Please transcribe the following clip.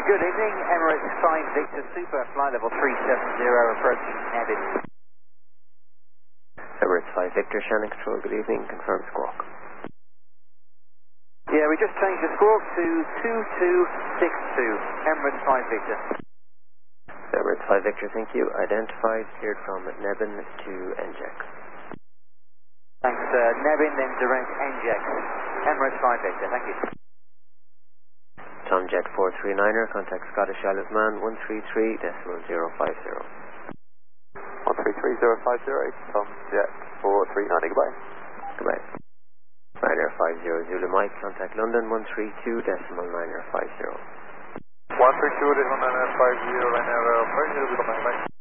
Good evening, Emirates 5 Victor Super, flight level 370, approaching Nebin. Emirates 5 Victor, Shannon Control, good evening, confirm squawk. Yeah, we just changed the squawk to 2262, Emirates 5 Victor. Emirates 5 Victor, thank you. Identified, cleared from Nebin to NJEX. Thanks, Nebin, then direct NJEX. Emirates 5 Victor, thank you. Tom Jet 439er, contact Scottish Isle of Man 133.050. 133050, Tom Jet 439, goodbye. Goodbye. Ryanair 50 Zulu Mike, contact London 132.950. 132.950, Ryanair 50 Zulu Mike.